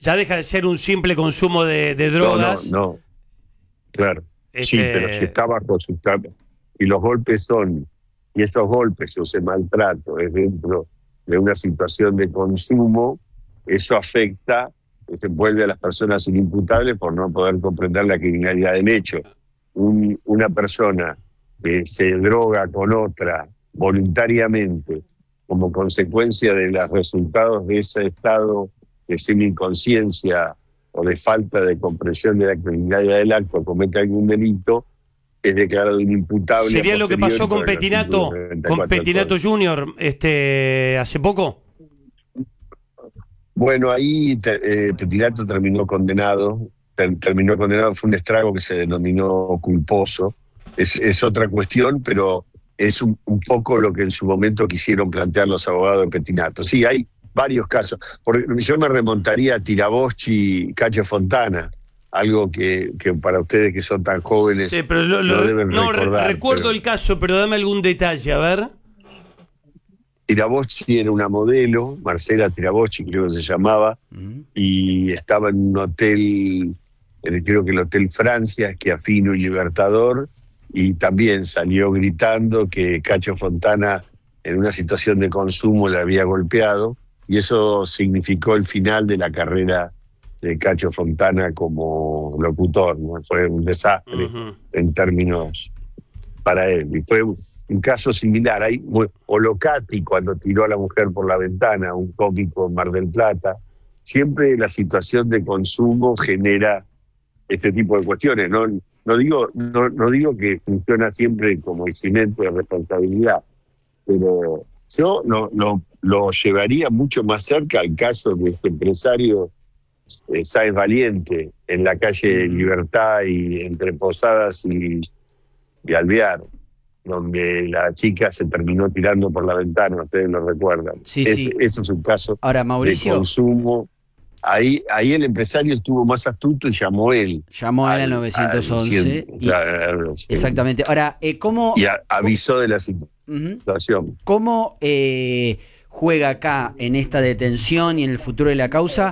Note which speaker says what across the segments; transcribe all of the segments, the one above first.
Speaker 1: ya deja de ser un simple consumo de drogas.
Speaker 2: No, claro. Sí, pero si está bajo sustancia, y los golpes y esos golpes o ese maltrato es dentro de una situación de consumo, eso afecta, se vuelve a las personas inimputables por no poder comprender la criminalidad del hecho. Una persona que se droga con otra voluntariamente como consecuencia de los resultados de ese estado de semi-inconsciencia o de falta de comprensión de la criminalidad del acto, comete algún delito, es declarado inimputable.
Speaker 1: ¿Sería lo que pasó con Pettinato Jr. hace poco?
Speaker 2: Bueno, ahí Pettinato terminó condenado, fue un estrago que se denominó culposo. Es otra cuestión, pero es un poco lo que en su momento quisieron plantear los abogados de Pettinato. Sí, hay varios casos. Yo me remontaría a Tiraboschi y Cacho Fontana, algo que para ustedes que son tan jóvenes
Speaker 1: sí, pero
Speaker 2: no deben recordar.
Speaker 1: Recuerdo el caso, pero dame algún detalle, a ver.
Speaker 2: Tiraboschi era una modelo, Marcela Tiraboschi creo que se llamaba, y estaba en un hotel, creo que el Hotel Francia, Schiaffino y Libertador, y también salió gritando que Cacho Fontana en una situación de consumo le había golpeado, y eso significó el final de la carrera de Cacho Fontana como locutor, ¿no? Fue un desastre en términos para él, y fue un caso similar. Hay Olocati cuando tiró a la mujer por la ventana, un cómico en Mar del Plata. Siempre la situación de consumo genera este tipo de cuestiones. No digo que funciona siempre como el cimiento de responsabilidad, pero yo lo llevaría mucho más cerca al caso de este empresario Sáenz Valiente en la calle Libertad y entre Posadas y Alvear, donde la chica se terminó tirando por la ventana, ustedes lo recuerdan.
Speaker 3: Sí.
Speaker 2: Eso es un caso
Speaker 3: ahora, Mauricio,
Speaker 2: de consumo. Ahí el empresario estuvo más astuto y llamó él
Speaker 3: al 911. Exactamente. Ahora, ¿cómo...?
Speaker 2: Y avisó de la situación.
Speaker 3: ¿Cómo juega acá en esta detención y en el futuro de la causa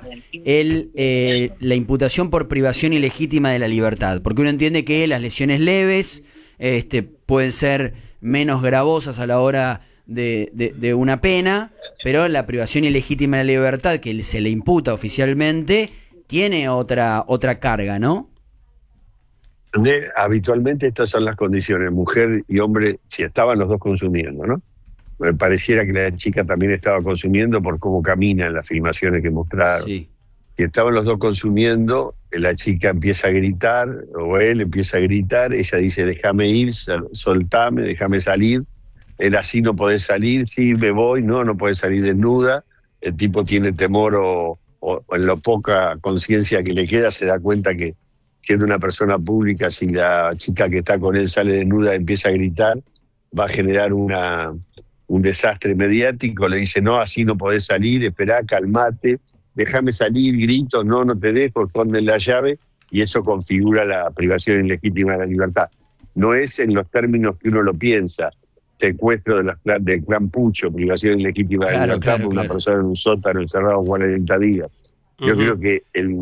Speaker 3: la imputación por privación ilegítima de la libertad? Porque uno entiende que las lesiones leves pueden ser menos gravosas a la hora de una pena, pero la privación ilegítima de la libertad que se le imputa oficialmente tiene otra carga, ¿no?
Speaker 2: Habitualmente estas son las condiciones, mujer y hombre, si estaban los dos consumiendo, ¿no? Me pareciera que la chica también estaba consumiendo por cómo camina en las filmaciones que mostraron.
Speaker 3: Sí.
Speaker 2: Si estaban los dos consumiendo, la chica empieza a gritar, o él empieza a gritar, ella dice, déjame ir, soltame, déjame salir. Él, así no podés salir, sí, me voy, no podés salir desnuda. El tipo tiene temor o en lo poca conciencia que le queda se da cuenta que siendo una persona pública, si la chica que está con él sale desnuda y empieza a gritar, va a generar un desastre mediático. Le dice, no, así no podés salir, esperá, calmate, déjame salir, grito, no te dejo, esconden la llave, y eso configura la privación ilegítima de la libertad. No es en los términos que uno lo piensa, secuestro del clan Pucho, privación ilegítima de la libertad por una persona en un sótano encerrado 40 días. Yo creo que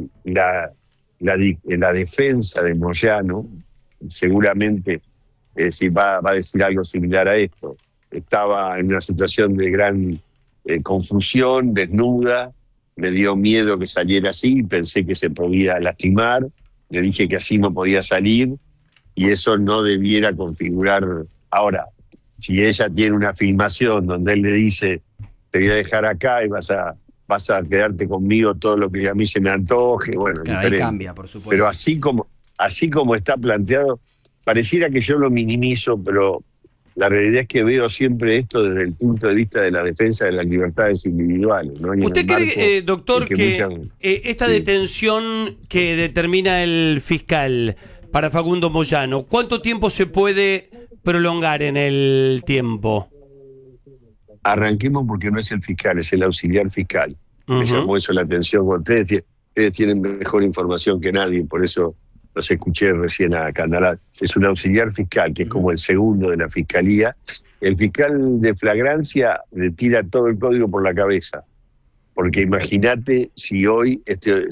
Speaker 2: la defensa de Moyano seguramente va a decir algo similar a esto. Estaba en una situación de gran confusión, desnuda, me dio miedo que saliera así, pensé que se podía lastimar, le dije que así no podía salir, y eso no debiera configurar. Ahora, si ella tiene una filmación donde él le dice, te voy a dejar acá y vas a quedarte conmigo todo lo que a mí se me antoje, bueno,
Speaker 3: claro, ahí cambia, por supuesto.
Speaker 2: Pero así como está planteado, pareciera que yo lo minimizo, pero la realidad es que veo siempre esto desde el punto de vista de la defensa de las libertades individuales, ¿no?
Speaker 1: ¿Usted cree, doctor, que esta detención que determina el fiscal para Facundo Moyano, ¿cuánto tiempo se puede prolongar en el tiempo?
Speaker 2: Arranquemos porque no es el fiscal, es el auxiliar fiscal. Me llamó eso la atención. Ustedes tienen mejor información que nadie, por eso los escuché recién a Candalar. Es un auxiliar fiscal, que es como el segundo de la fiscalía. El fiscal de flagrancia le tira todo el código por la cabeza. Porque imagínate si hoy